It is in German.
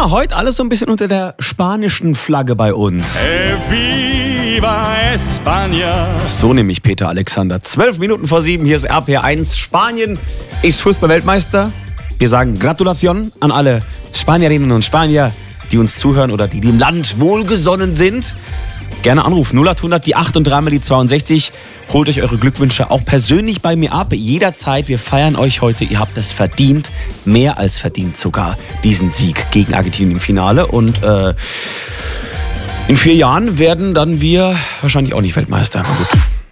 Ja, heute alles so ein bisschen unter der spanischen Flagge bei uns. Viva España. So nämlich Peter Alexander. 12 Minuten vor 7, hier ist RPR1. Spanien ist Fußballweltmeister. Wir sagen Gratulation an alle Spanierinnen und Spanier, die uns zuhören oder die dem Land wohlgesonnen sind. Gerne anrufen, 0800, die 8 und dreimal die 62. Holt euch eure Glückwünsche auch persönlich bei mir ab. Jederzeit, wir feiern euch heute. Ihr habt es verdient, mehr als verdient sogar, diesen Sieg gegen Argentinien im Finale. Und in 4 Jahren werden dann wir wahrscheinlich auch nicht Weltmeister. Aber gut.